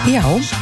Já,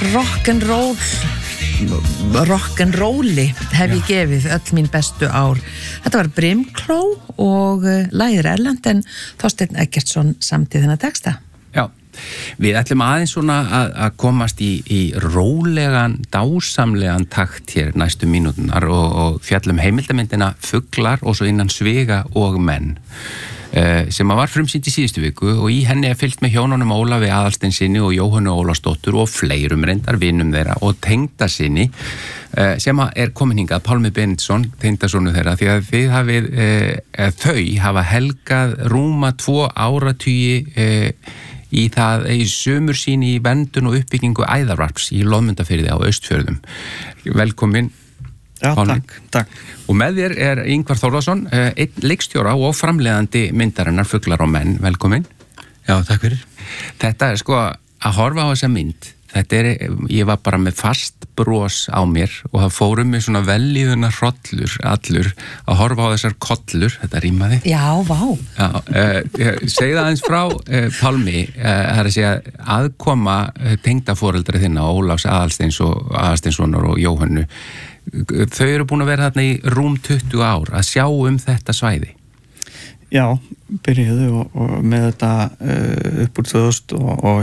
rock'n'rolli hef ég gefið öll mín bestu ár. Þetta var Brimkló og lagið erlent en Þorsteinn Eggertsson samdi þennan texta. Já, við ætlum aðeins svona að komast í rólegan, dásamlegan takt hér næstu mínútunar og fjallum heimildamyndina Fuglar og svo innan Sviga og menn. Sem var frumsýnd í síðustu viku og í henni fylgt með hjónunum Ólafi Aðalsteinssyni og Jóhönnu Ólafsdóttur og fleirum reyndar vinum þeirra og tengdasyni sem komin hingað, Pálmi Benediktsson, tengdasonu þeirra, því að þau hafa helgað rúma 2 áratugi í sömur sín í verndun og uppbyggingu æðarvarps í Loðmundarfirði á Austfjörðum. Velkomin. Já, takk. Og með þér Ingvar Þórðarsson, einn leikstjóra og framleiðandi myndarinnar Fuglar og menn. Velkomin. Já, takk fyrir. Þetta sko, að horfa á þessa mynd, ég var bara með fast bros á mér og það fórum með svona velíðuna hrollur allur að horfa á þessar kollur, þetta rímaði. Já, vá. Segðu aðeins frá Pálmi, það að segja aðkoma tengdaforeldra þinna, Ólafs Aðalsteinssonar og Jóhönnu. Þau eru búin að vera þarna í rúm 20 ár að sjá þetta svæði. Já, byrjuðu og með þetta upp úr 2000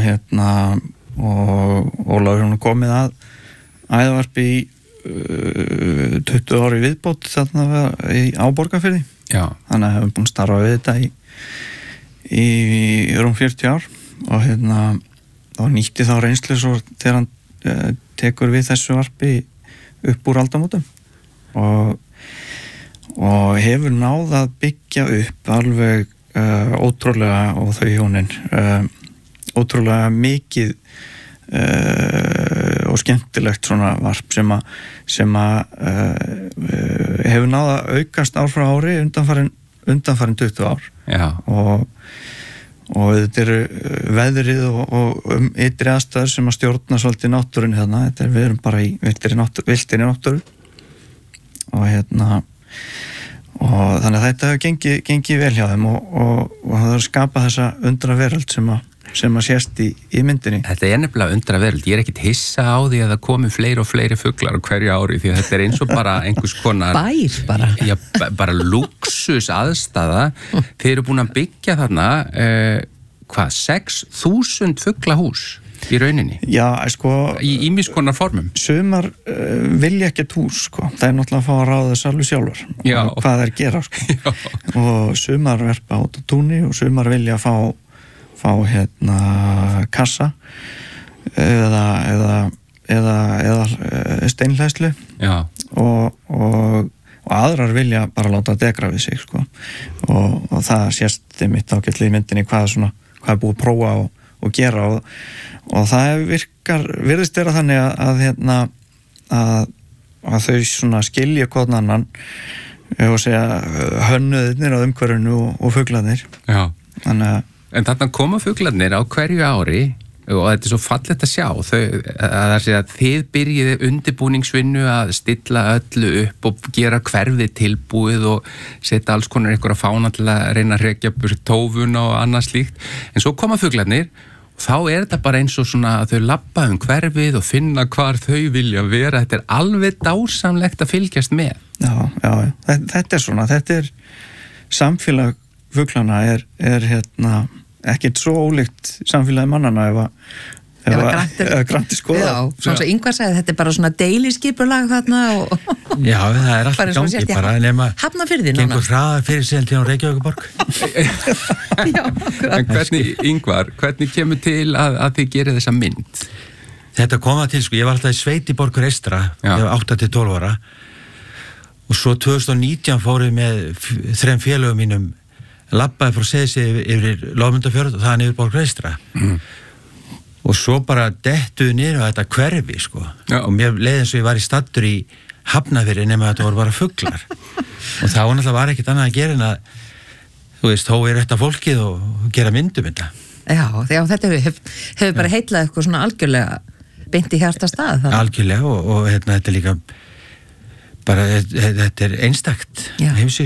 og Ólafur hann komið að æðvarpi í 20 ári viðbót þarna á Borgarfirði. Já. Þannig að hefum búin að starfa við þetta í rúm 40 ár og þá nýtti þá reynslu svo þegar hann tekur við þessu varpi upp úr aldamótum og hefur náð að byggja upp alveg ótrúlega og þau hjónin ótrúlega mikið og skemmtilegt svona varp sem hefur náð að aukast ár frá ári undanfarin 20 ár. Já. Og þetta eru veðrið og ytri aðstæður sem að stjórna svolítið náttúrunni þarna. Við erum bara í viltri náttúru og og þannig að þetta hefur gengið vel hjá þeim og það er skapað þessa undraveröld sem að sést í myndinni. Þetta nefnilega undraveröld. Ég ekkert hissa á því að það komi fleiri og fleiri fuglar á hverju ári því að þetta eins og bara einhvers konar bær bara. Já, bara luxus aðstaða. Þeir eru búin að byggja þarna 6.000 fuglahús í rauninni. Já, sko í ýmis konar formum. Sumar vilja ekkert hús, sko. Það er náttúrulega að fá að ráða þess alveg sjálfur. Já. Og hvað þeir gera, sko. Og sumar verpa út á túni og sumar vilja fá kassa eða steinhleðslu. Já. Og aðrar vilja bara láta degra við sig, sko. Og það sést mitt ágætlega í myndinni hvað er búið að prófa og gera og það virðist vera þannig að þau svona skilja hvern annan og segja hönnuðirnir á umhverfinu og fuglarnir. Já. En þarna koma fuglarnir á hverju ári og þetta svo fallegt að sjá að þið byrjiði undirbúningsvinnu að stilla öllu upp og gera hverfið tilbúið og setja alls konar einhverja fána til að reyna að hrekja burt tófuna og annað slíkt en svo koma fuglarnir og þá þetta bara eins og svona að þau labba hverfið og finna hvar þau vilja vera. Þetta alveg dásamlegt að fylgjast með. Já, þetta er samfélag fuglana er ekkert svo ólíkt samfélagi mannana ef grannt skoða. Já, svona svo Ingvar sagði þetta bara svona deiliskipulag þarna og já, það alltaf gangi bara nema Hafnarfirði gengur hraða fyrir sig til Reykjavíkurborg. Já, en hvernig kemur til að þið gerir þessa mynd? Þetta kom að til, ég var alltaf í sveit í Borgur Eystra, ég var 8-12 ára og svo 2019 fóruð með 3 félögum mínum labbaði frá Seyðisfirði yfir Loðmundarfjörð og þaðan yfir Borgur Eystra og svo bara dettuðu niður á þetta hverfi, sko. Og mér leið eins og ég var í staddur í Hafnarfirði nema þetta voru bara fuglar og þá náttúrulega var ekkert annað að gera en að þú veist, þó þetta fólkið og gera myndum þetta. Já, þetta hefur bara heitlað eitthvað svona algjörlega beint í hjarta stað. Algjörlega og þetta líka bara, þetta einstakt heimsísu.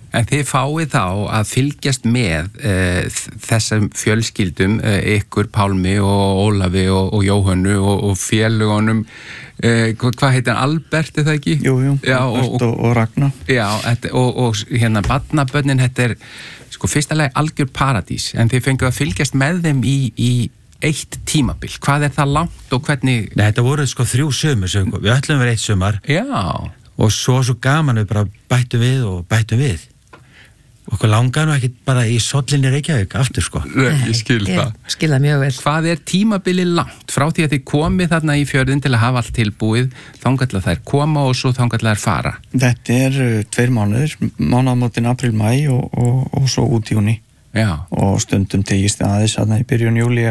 En þið fáið þá að fylgjast með þessum fjölskyldum, ykkur Pálmi og Ólafi og Jóhönnu og félugunum, hvað heitir hann, Albert, það ekki? Jú, Albert og Ragnar. Já, og hérna barnabörnin, þetta sko fyrsta lagi algjör paradís, en þið fenguð að fylgjast með þeim í eitt tímabil. Hvað það langt og hvernig? Nei, þetta voru sko 3 sumur, við ætlum verið 1 sumar. Já. Og svo gaman við bara bættum við. Okkur langar nú ekki bara í sollinni Reykjavík aftur sko. Ég skil það. Ég skil það mjög vel. Hvað tímabili langt frá því að þið komið þarna í fjörðin til að hafa allt tilbúið, þangað til að þær koma og svo þangað til að þær fara? Þetta 2 mánuðir, mánaðamótin apríl-mæ og svo út í júní. Já. Og stundum tegist aðeins þarna í byrjun júlí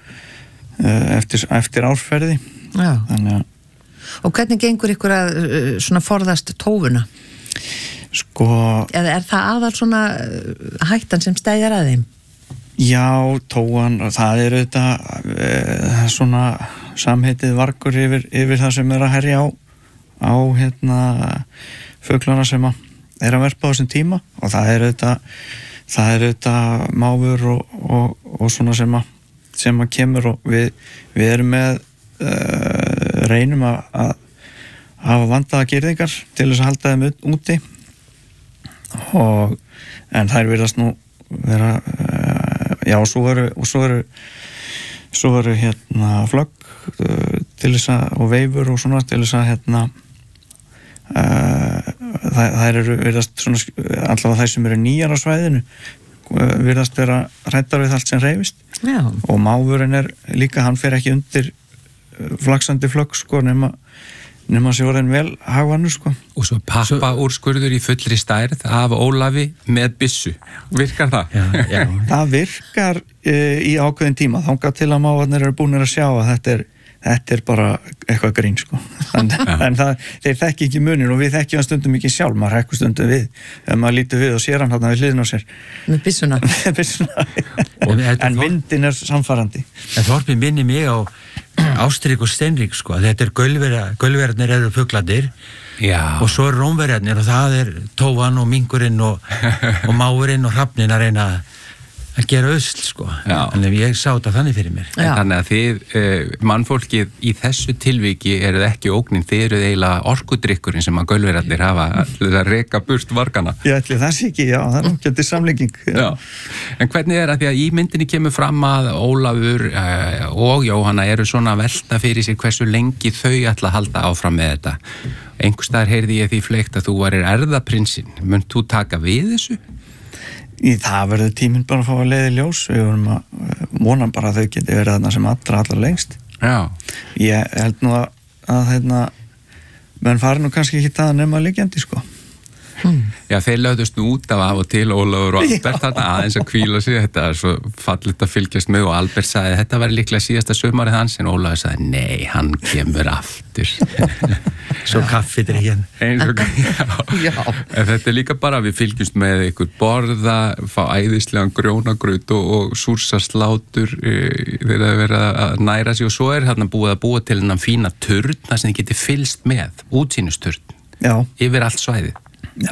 eftir árferði. Já. Þannig að. Og hvernig gengur ykkur að svona forðast tófuna? Sko... Eða það aðal svona hættan sem stæðjar að þeim? Já, tóan, það þetta svona samheitið vargur yfir það sem að herja á fuglana sem að verpa á þessum tíma, og það þetta máfur og svona sem að kemur, og við erum með reynum að hafa vandaða girðingar til þess að halda þeim úti, en þær virðast nú vera svo eru flögg til þess að, og veifur og svona til þess að þær virðast svona, allavega þær sem eru nýjar á svæðinu virðast vera hræddar við allt sem hreyfist. Já. Og máfurinn líka, hann fer ekki undir flaksandi flögg sko, nema sér orðin vel hagvannu sko. Og svo pappa úrskurður í fullri stærð af Ólafi með byssu. Virkar það? Já. Það virkar í ákveðin tíma, þangað til að mávarnir eru búinir að sjá að þetta er bara eitthvað grín sko. En þeir þekki ekki munir, og við þekkjum hann stundum ekki sjálf, maður hekkur stundum við ef maður lítur við og sér hann við hliðin á sér með byssuna. En vindin samfarandi. En Þorpið minni mig á Ástrík og Steinrík sko, þetta gölverðarnir eru fuglarnir. Já. Og svo rómverjarnir, og það tófan og mingurinn og máurinn og hrafnin að reyna að gera usl sko. Þannig ég sá þetta þannig fyrir mér. Þannig að þið, mannfólkið í þessu tilviki eruð ekki ógnin, þið eruð eiginlega orkudrykkurinn sem að gölverjarnir hafa að reka burt vargana. Ég ætli það sé ekki, já, það ágætti samlíking. Já. En hvernig að því að í myndinni kemur fram að Ólafur og Jóhanna eru svona að velta fyrir sér hversu lengi þau ætla að halda áfram með þetta. Einhvers staðar heyrði ég því fleygt að þú varir erfðaprinsinn. Munt þú taka við þessu? Það verður tíminn bara að fá að leiða í ljós. Við vorum að vona bara að þau geti verið þarna sem allra lengst. Já. Ég held nú að menn fari nú kannski ekki það nema liggjandi sko. Já, þeir lögðust nú út af og til Ólafur og Albert þarna aðeins að hvíla sig. Þetta svo fallit að fylgjast með, og Albert sagði þetta var líklega síðasta sumarið hans, en Ólafur sagði nei, hann kemur aftur. Svo kaffidrykkjan. Já. En þetta líka bara, við fylgjumst með ykkur borða, fá æðislegan grjónagraut og súrsa slátur þegar það verið að næra sig, og svo þarna búið að búa til hennan fína turn þar sem þið geti fylgst með, útsýnisturn. Já. Yfir allt svæðið. Já,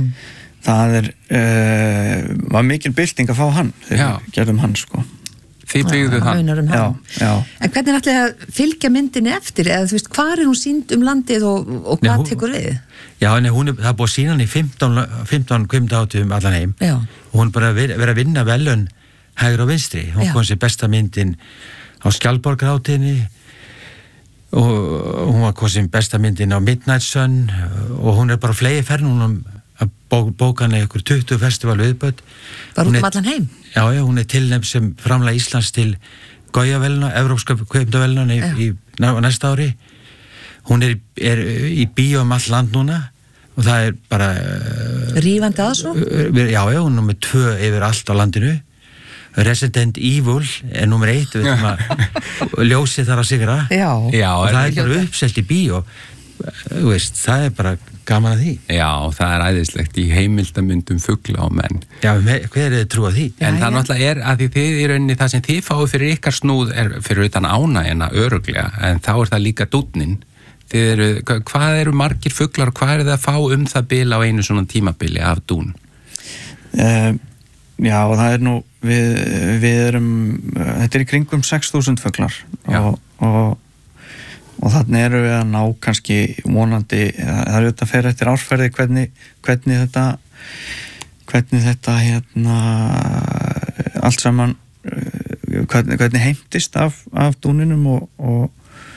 það var mikil bylting að fá hann þegar við gerðum hann sko. Þið byggðu hann. Já. En hvernig ætli að fylgja myndinni eftir, eða þú veist, hvar hún sýnd landið og hvað tekur við? Já, það búið að sýna hann í 15 kvimdátum allan heim. Já. Og hún bara verið að vinna velun hægri og vinstri. Hún kom sér besta myndin á Skjaldborgarhátíðinni, og hún var kosin besta myndin á Midnight Sun, og hún bara flegi fernum að bóka hann ykkur 20 festival viðböð. Bara út allan heim? Já, hún tilnefnd sem framlag Íslands til Goyavelna, Evrópska kveimdavelna í næsta ári. Hún í bíó all land núna, og það bara rífandi aðsókn? Já, hún með 2 yfir allt á landinu. Resident Evil nummer 1, við veitum að ljósið þar að sigra. Já. Og það bara uppselt í bíó. Þú veist, það bara gaman að því. Já, það æðislegt í heimildamyndum fugla og menn. Já, hver trú að því? En það náttúrulega að því þið í rauninni, það sem þið fáið fyrir ykkar snúð fyrir utan ánægjuna öruglega, en þá það líka dúnnin. Hvað eru margir fuglar og hvað það að fá það bil á einu svona tímabili af dún? Já, og það nú við erum, þetta í kringum 6.000 fuglar og þannig erum við að ná kannski vonandi, það þetta fer eftir árferði hvernig þetta allt saman hvernig heimtist af dúninum og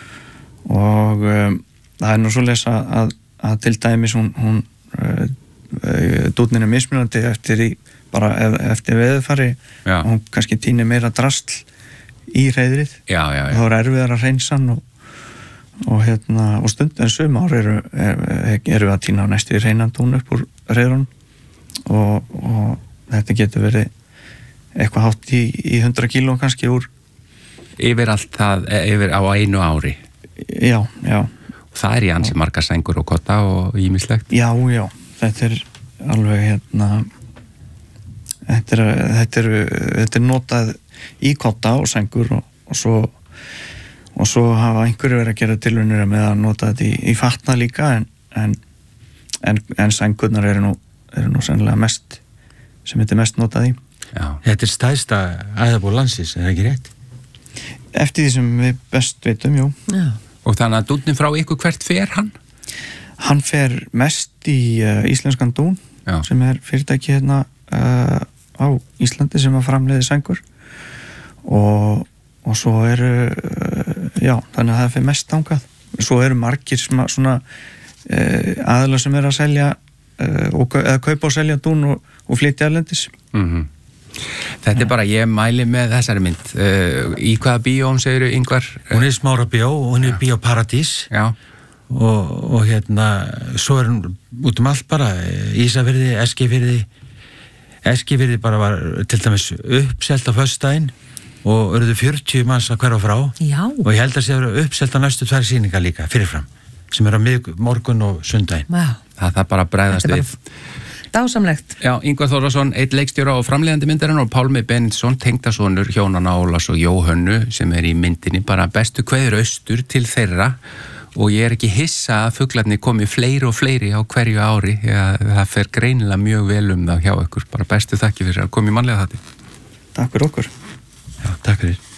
það nú svoleiðis að til dæmis hún dúnin mismunandi eftir veðurfari og hún kannski týnir meira drasl í hreiðrið og þá erfiðar að hreinsa hann og stundum sum ár eru við að týna næstu í hreinan dún upp úr hreiðrunum og þetta getur verið eitthvað hátt í 100 kíló kannski úr yfir allt það, yfir á einu ári. Já það í ansi margar sængur og kotta og ýmislegt. Já, þetta alveg þetta er notað í kotta og sængur og svo hafa einhverju verið að gera tilraunir með að nota þetta í fatnað líka en sængurnar eru nú sennilega mest sem þetta mest notað í. Já. Þetta stærsta æðabú landsins, það ekki rétt? Eftir því sem við best veitum, jú. Já. Og þannig að dúnnin frá ykkur, hvert fer hann? Hann fer mest í íslenskan dún sem fyrirtæki hérna á Íslandi sem að framleiði sængur og svo þannig að það fer mest þangað. Svo eru margir svona aðilar sem að selja eða kaupa og selja dún og flytja erlendis. Þetta bara, ég mæli með þessari mynd. Í hvaða bíó segirðu, Ingvar? Hún Smára bíó og hún Bíó Paradís. Já. Og svo hún út allt bara, Ísafirði, Eskifirði bara var til dæmis uppselt á föstudaginn og eruðu 40 manns að hverfa frá. Já. Og ég held að það eru uppselt á næstu 2 sýningar líka fyrirfram sem eru á morgun og sundaginn. Já. Það bara bregðast við. Dásamlegt. Já, Ingvar Þórðarsson, einn leikstjóra og framleiðandi myndarinn og Pálmi Benediktsson, tengdasonur hjónanna Ólafs og Jóhönnu sem í myndinni, bara bestu kveður austur til þeirra og ég ekki hissa að fuglarnir komi fleiri og fleiri á hverju ári. Það fer greinilega mjög vel það hjá ykkur. Bara bestu þakki fyrir að koma í mannlega þætti. Takk fyrir okkur. Já, takk fyrir.